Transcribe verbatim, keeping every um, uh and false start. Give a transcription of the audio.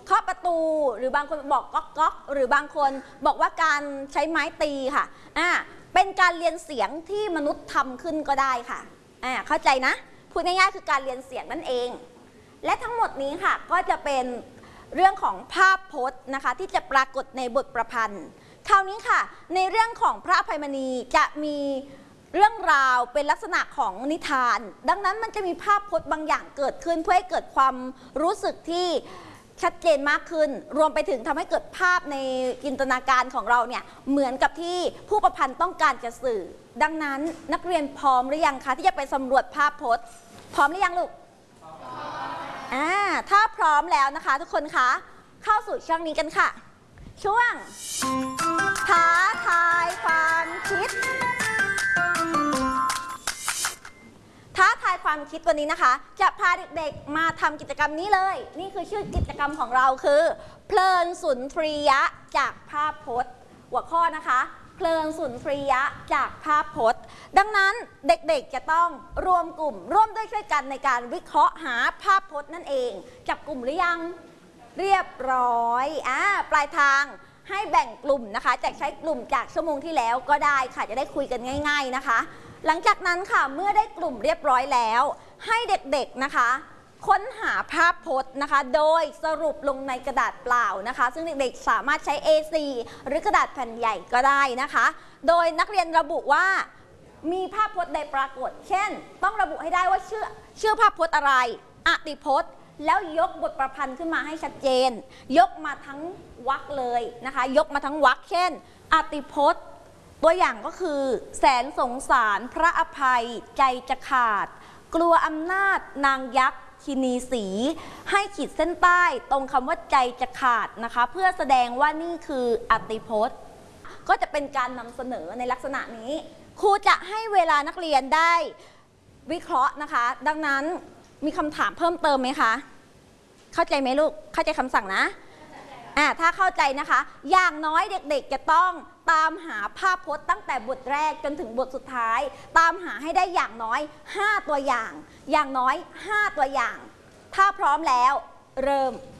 เคาะประตูหรือบางคนบอกก๊อกก๊อกหรือบางคนบอกว่าการใช้ไม้ตีค่ะอ่าเป็นการเรียนเสียงที่มนุษย์ทำขึ้นก็ได้ค่ะอ่าเข้าใจนะพูดง่ายๆคือการเรียนเสียงนั่นเองและทั้งหมดนี้ค่ะก็จะเป็นเรื่องของภาพพจน์นะคะที่จะปรากฏในบทประพันธ์คราวนี้ค่ะในเรื่องของพระอภัยมณีจะมีเรื่องราวเป็นลักษณะของนิทานดังนั้นมันจะมีภาพพจน์บางอย่างเกิดขึ้นเพื่อให้เกิดความรู้สึกที่ชัดเจนมากขึ้นรวมไปถึงทำให้เกิดภาพในจินตนาการของเราเนี่ยเหมือนกับที่ผู้ประพันธ์ต้องการจะสื่อดังนั้นนักเรียนพร้อมหรือยังคะที่จะไปสำรวจภาพพจน์พร้อมหรือยังลูกอ่าถ้าพร้อมแล้วนะคะทุกคนคะเข้าสู่ช่วงนี้กันค่ะช่วงท้าทายความคิดท้าทายความคิดวันนี้นะคะจะพาเด็กๆมาทำกิจกรรมนี้เลยนี่คือชื่อกิจกรรมของเราคือเพลินสุนทรียะจากภาพพจน์หัวข้อนะคะเพลินสุนทรียะจากภาพพจน์ดังนั้นเด็กๆจะต้องรวมกลุ่มร่วมด้วยช่วยกันในการวิเคราะห์หาภาพพจน์นั่นเองจับกลุ่มหรือยังเรียบร้อยอ่าปลายทางให้แบ่งกลุ่มนะคะจะใช้กลุ่มจากชั่วโมงที่แล้วก็ได้ค่ะจะได้คุยกันง่ายๆนะคะหลังจากนั้นค่ะเมื่อได้กลุ่มเรียบร้อยแล้วให้เด็กๆนะคะค้นหาภาพพจน์นะคะโดยสรุปลงในกระดาษเปล่านะคะซึ่งเด็กๆสามารถใช้ เอ โฟร์ หรือกระดาษแผ่นใหญ่ก็ได้นะคะโดยนักเรียนระบุว่ามีภาพพจน์ใดปรากฏเช่นต้องระบุให้ได้ว่าชื่อชื่อภาพพจน์อะไรอติพจน์แล้วยกบทประพันธ์ขึ้นมาให้ชัดเจนยกมาทั้งวรรคเลยนะคะยกมาทั้งวรรคเช่นอติพจน์ตัวอย่างก็คือแสนสงสารพระอภัยใจจะขาดกลัวอำนาจนางยักษ์คินีสีให้ขีดเส้นใต้ตรงคำว่าใจจะขาดนะคะเพื่อแสดงว่านี่คืออติพจน์ก็จะเป็นการนำเสนอในลักษณะนี้ครูจะให้เวลานักเรียนได้วิเคราะห์นะคะดังนั้นมีคำถามเพิ่มเติมไหมคะเข้าใจไหมลูกเข้าใจคำสั่งนะอ่าถ้าเข้าใจนะคะอย่างน้อยเด็กๆจะต้องตามหาภาพพจน์ตั้งแต่บทแรกจนถึงบทสุดท้ายตามหาให้ได้อย่างน้อยห้าตัวอย่างอย่างน้อยห้าตัวอย่างถ้าพร้อมแล้วเริ่ม